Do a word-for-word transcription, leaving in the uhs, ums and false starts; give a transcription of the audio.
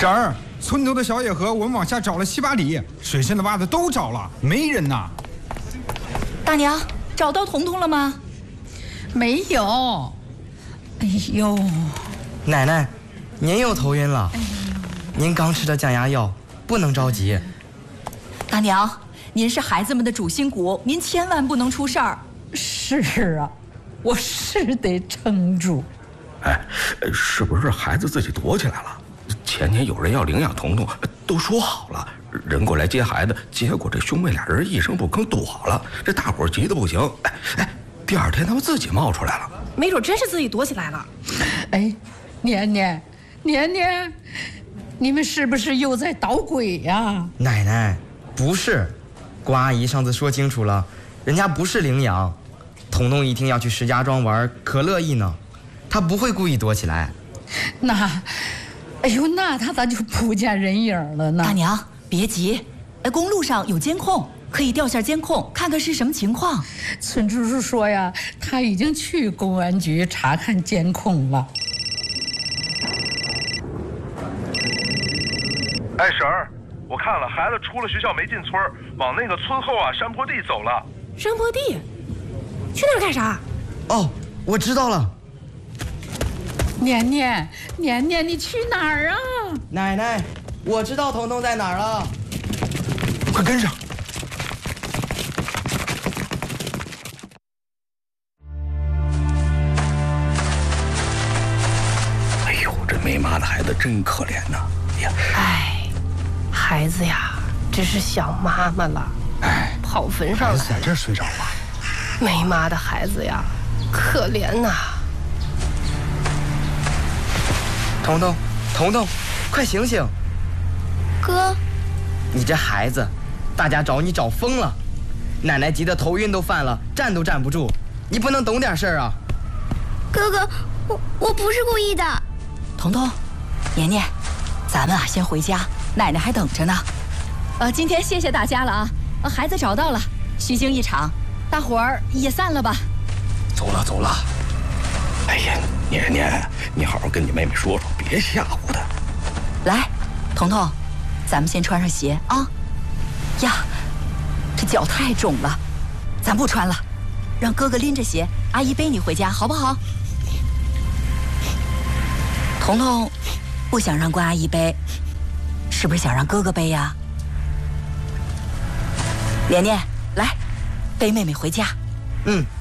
婶儿，村头的小野河我们往下找了七八里，水深的洼子都找了，没人呐。 大娘，找到彤彤了吗？ 没有。哎呦， 奶奶，您又头晕了。您刚吃的降压药，不能着急。 大娘，您是孩子们的主心骨，您千万不能出事儿。 是啊，我是得撑住。 哎，是不是孩子自己躲起来了？前天有人要领养彤彤，都说好了，人过来接孩子，结果这兄妹俩人一声不吭躲了，这大伙儿急得不行。哎哎，第二天他们自己冒出来了， 没准真是自己躲起来了。 哎，年年，年年，你们是不是又在捣鬼呀？ 奶奶，不是，郭阿姨上次说清楚了，人家不是领养。彤彤一听要去石家庄玩，可乐意呢，她不会故意躲起来。 那，哎呦，那他咋就不见人影了呢？ 大娘，别急，哎，公路上有监控，可以调下监控，看看是什么情况。 村支书说呀，他已经去公安局查看监控了。 哎，婶儿，我看了，孩子出了学校没进村，往那个村后啊山坡地走了。 山坡地？去那儿干啥？ 哦，我知道了。 年年，年年，你去哪儿啊？ 奶奶，我知道彤彤在哪儿了， 快跟上。 哎呦，这没妈的孩子真可怜呐！呀， 哎，孩子呀，只是想妈妈了。 哎， 跑坟上来， 孩子在这儿睡着了。 没妈的孩子呀，可怜呐！ 彤彤，彤彤，快醒醒！ 哥， 你这孩子，大家找你找疯了，奶奶急得头晕都犯了，站都站不住，你不能懂点事儿啊！ 哥哥，我我不是故意的。 彤彤，年年，咱们啊先回家，奶奶还等着呢。呃，今天谢谢大家了啊，呃，孩子找到了，虚惊一场，大伙儿也散了吧。 走了走了。哎呀，年年，你好好跟你妹妹说说，别吓唬她。 来，彤彤，咱们先穿上鞋啊。呀，这脚太肿了，咱不穿了，让哥哥拎着鞋，阿姨背你回家，好不好？彤彤不想让关阿姨背，是不是想让哥哥背呀？年年，来，背妹妹回家。 嗯。